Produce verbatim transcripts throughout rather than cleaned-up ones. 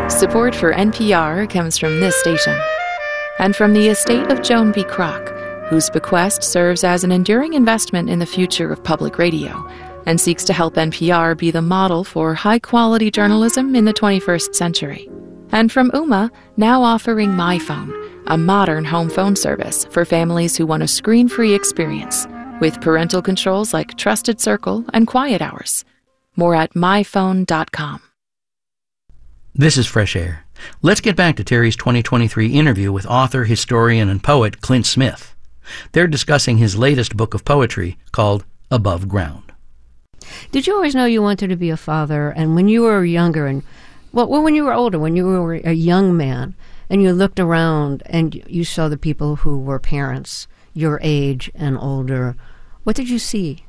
Support for N P R comes from this station and from the estate of Joan B. Kroc, whose bequest serves as an enduring investment in the future of public radio and seeks to help N P R be the model for high-quality journalism in the twenty-first century. And from Ooma, now offering MyPhone, a modern home phone service for families who want a screen-free experience with parental controls like Trusted Circle and Quiet Hours. More at my phone dot com. This is Fresh Air. Let's get back to Terry's twenty twenty-three interview with author, historian, and poet Clint Smith. They're discussing his latest book of poetry called Above Ground. Did you always know you wanted to be a father? And when you were younger, and well, when you were older, when you were a young man, and you looked around and you saw the people who were parents, your age and older, what did you see?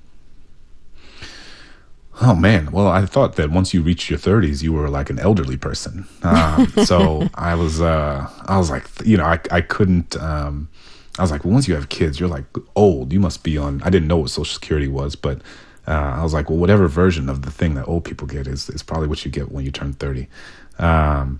Oh, man. Well, I thought that once you reached your thirties, you were like an elderly person. Um, so I was, uh, I was like, you know, I, I couldn't, um, I was like, well, once you have kids, you're like old. You must be on, I didn't know what Social Security was, but uh, I was like, well, whatever version of the thing that old people get is, is probably what you get when you turn thirty. Um,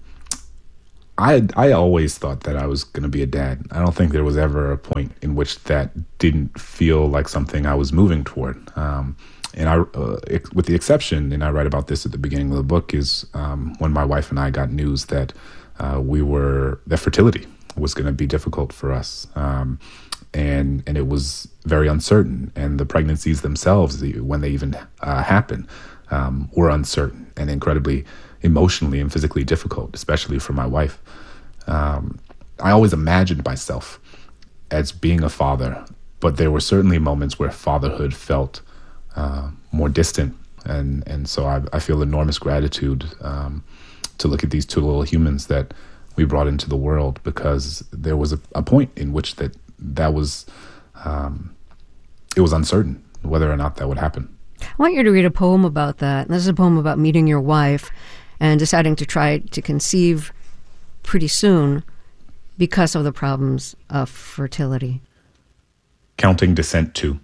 I I always thought that I was going to be a dad. I don't think there was ever a point in which that didn't feel like something I was moving toward. Um, and I, uh, ex- with the exception, and I write about this at the beginning of the book, is um, when my wife and I got news that uh, we were that fertility was going to be difficult for us, um, and and it was very uncertain. And the pregnancies themselves, when they even uh, happen, um, were uncertain and incredibly emotionally and physically difficult, especially for my wife. Um, I always imagined myself as being a father, but there were certainly moments where fatherhood felt uh, more distant. And, and so I, I feel enormous gratitude um, to look at these two little humans that we brought into the world, because there was a, a point in which that, that was, um, it was uncertain whether or not that would happen. I want you to read a poem about that. This is a poem about meeting your wife and deciding to try to conceive pretty soon because of the problems of fertility. Counting Descent two.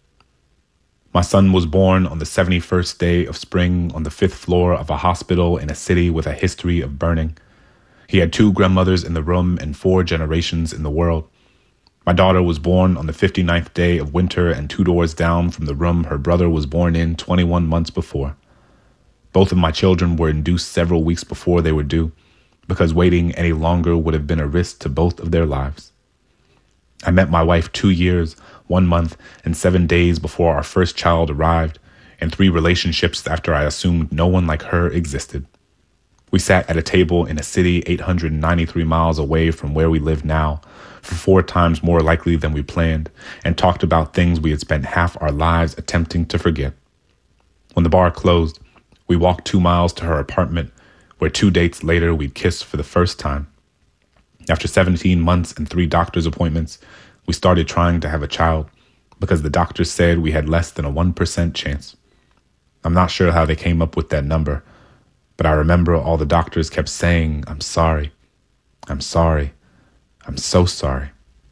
My son was born on the seventy-first day of spring on the fifth floor of a hospital in a city with a history of burning. He had two grandmothers in the room and four generations in the world. My daughter was born on the fifty-ninth day of winter and two doors down from the room her brother was born in twenty-one months before. Both of my children were induced several weeks before they were due, because waiting any longer would have been a risk to both of their lives. I met my wife two years, one month, and seven days before our first child arrived, and three relationships after I assumed no one like her existed. We sat at a table in a city eight hundred ninety-three miles away from where we live now, for four times more likely than we planned, and talked about things we had spent half our lives attempting to forget. When the bar closed, we walked two miles to her apartment, where two dates later we'd kissed for the first time. After seventeen months and three doctor's appointments, we started trying to have a child, because the doctors said we had less than a one percent chance. I'm not sure how they came up with that number, but I remember all the doctors kept saying, "I'm sorry, I'm sorry, I'm so sorry."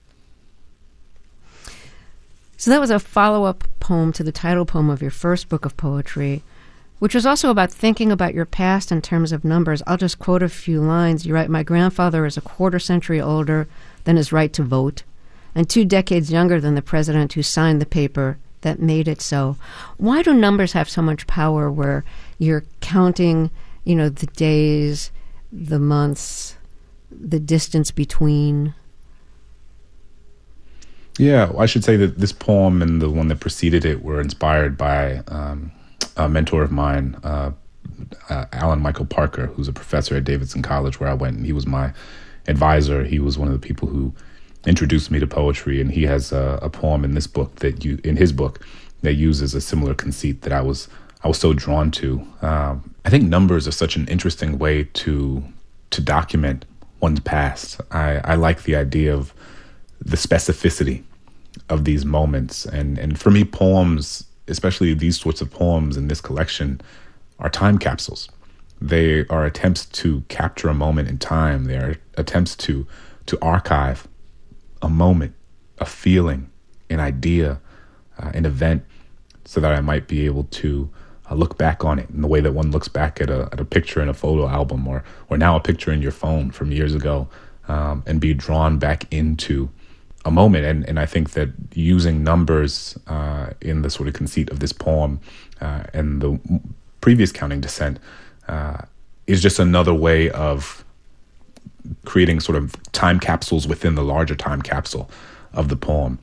So that was a follow-up poem to the title poem of your first book of poetry, which was also about thinking about your past in terms of numbers. I'll just quote a few lines. You write, "My grandfather is a quarter century older than his right to vote, and two decades younger than the president who signed the paper that made it so." Why do numbers have so much power where you're counting, you know, the days, the months, the distance between? Yeah, I should say that this poem and the one that preceded it were inspired by um, a mentor of mine, uh, uh, Alan Michael Parker, who's a professor at Davidson College where I went, and he was my advisor. He was one of the people who introduced me to poetry, and he has a, a poem in this book that you, in his book, that uses a similar conceit that I was I was so drawn to. Um, I think numbers are such an interesting way to to document one's past. I, I like the idea of the specificity of these moments, and and for me, poems, especially these sorts of poems in this collection, are time capsules. They are attempts to capture a moment in time. They are attempts to to archive a moment, a feeling, an idea, uh, an event, so that I might be able to uh, look back on it in the way that one looks back at a at a picture in a photo album, or or now a picture in your phone from years ago, um, and be drawn back into a moment. And and I think that using numbers uh, in the sort of conceit of this poem uh, and the previous Counting Descent uh, is just another way of creating sort of time capsules within the larger time capsule of the poem.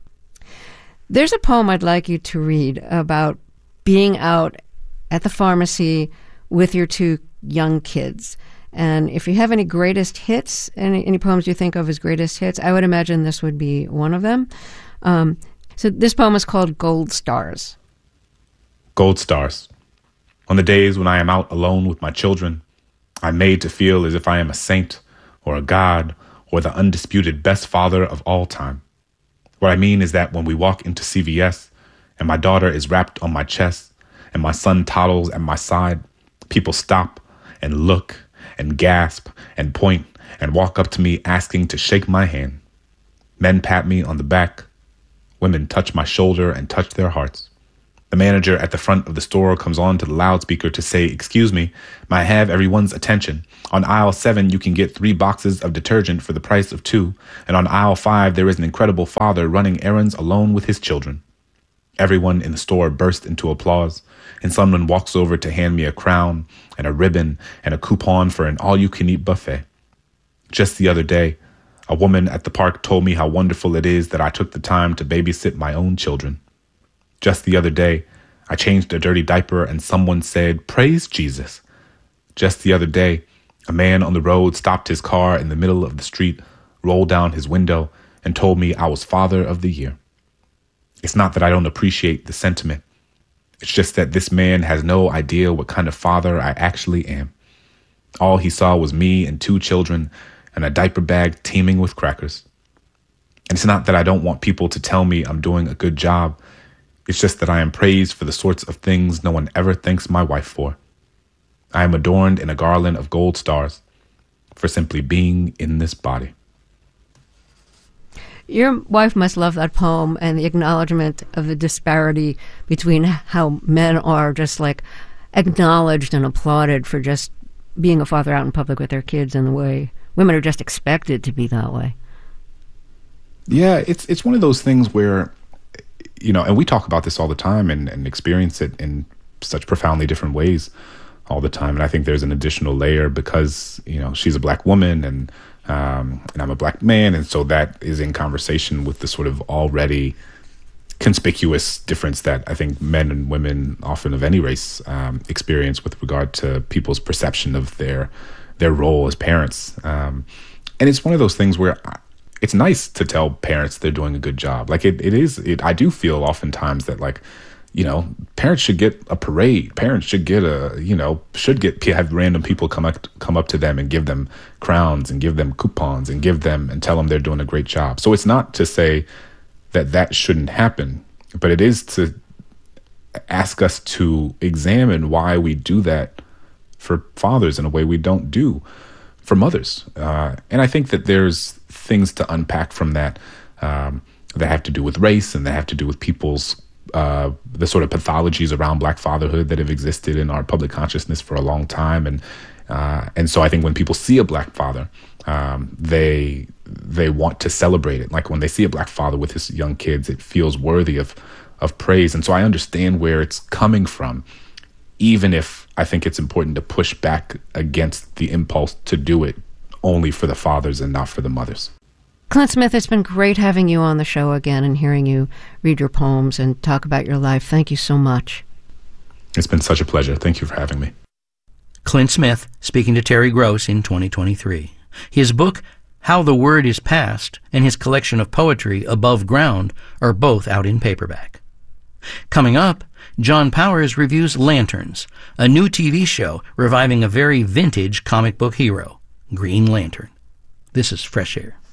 There's a poem I'd like you to read about being out at the pharmacy with your two young kids. And if you have any greatest hits, any, any poems you think of as greatest hits, I would imagine this would be one of them. Um, so this poem is called Gold Stars. Gold stars. On the days when I am out alone with my children, I'm made to feel as if I am a saint or a god or the undisputed best father of all time. What I mean is that when we walk into C V S and my daughter is wrapped on my chest and my son toddles at my side, people stop and look and gasp and point and walk up to me asking to shake my hand. Men pat me on the back. Women touch my shoulder and touch their hearts. The manager at the front of the store comes on to the loudspeaker to say, "Excuse me, may I have everyone's attention? On aisle seven, you can get three boxes of detergent for the price of two. And on aisle five, there is an incredible father running errands alone with his children." Everyone in the store burst into applause, and someone walks over to hand me a crown and a ribbon and a coupon for an all-you-can-eat buffet. Just the other day, a woman at the park told me how wonderful it is that I took the time to babysit my own children. Just the other day, I changed a dirty diaper and someone said, "Praise Jesus." Just the other day, a man on the road stopped his car in the middle of the street, rolled down his window, and told me I was Father of the Year. It's not that I don't appreciate the sentiment. It's just that this man has no idea what kind of father I actually am. All he saw was me and two children and a diaper bag teeming with crackers. And it's not that I don't want people to tell me I'm doing a good job. It's just that I am praised for the sorts of things no one ever thanks my wife for. I am adorned in a garland of gold stars for simply being in this body. Your wife must love that poem and the acknowledgement of the disparity between how men are just like acknowledged and applauded for just being a father out in public with their kids, and the way women are just expected to be that way. Yeah, it's it's one of those things where, you know, and we talk about this all the time and, and experience it in such profoundly different ways all the time. And I think there's an additional layer because, you know, she's a black woman and um, and I'm a black man. And so that is in conversation with the sort of already conspicuous difference that I think men and women often of any race um, experience with regard to people's perception of their their role as parents. Um, and it's one of those things where I, it's nice to tell parents they're doing a good job. Like it, it is, it, I do feel oftentimes that like, you know, parents should get a parade. Parents should get a, you know, should get, have random people come up, come up to them and give them crowns and give them coupons and give them and tell them they're doing a great job. So it's not to say that that shouldn't happen, but it is to ask us to examine why we do that for fathers in a way we don't do for mothers. Uh, and I think that there's things to unpack from that um, that have to do with race and that have to do with people's uh, the sort of pathologies around black fatherhood that have existed in our public consciousness for a long time. And uh, and so I think when people see a black father, um, they they want to celebrate it. Like when they see a black father with his young kids, it feels worthy of of praise. And so I understand where it's coming from, even if I think it's important to push back against the impulse to do it only for the fathers and not for the mothers. Clint Smith, it's been great having you on the show again and hearing you read your poems and talk about your life. Thank you so much. It's been such a pleasure. Thank you for having me. Clint Smith speaking to Terry Gross in twenty twenty-three. His book, How the Word is Passed, and his collection of poetry, Above Ground, are both out in paperback. Coming up, John Powers reviews Lanterns, a new T V show reviving a very vintage comic book hero, Green Lantern. This is Fresh Air.